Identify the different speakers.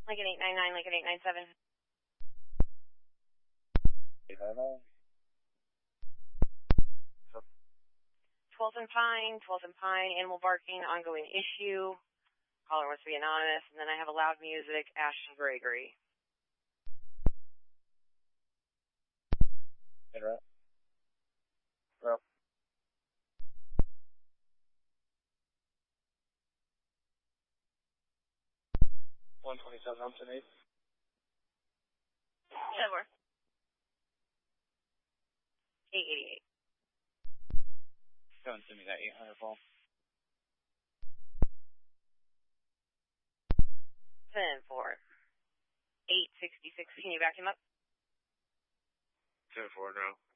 Speaker 1: Lincoln 899, Lincoln 897.
Speaker 2: 899.
Speaker 1: 12th and Pine, animal barking, ongoing issue. Caller wants to be anonymous. And then I have a loud music, Ashton Gregory.
Speaker 2: Interrupt. Well. 127 Humpton 8.
Speaker 1: Yeah, 888.
Speaker 2: Go and send me that 800 ball.
Speaker 1: 10-4. 866. Can you back him up?
Speaker 2: 10-4 now.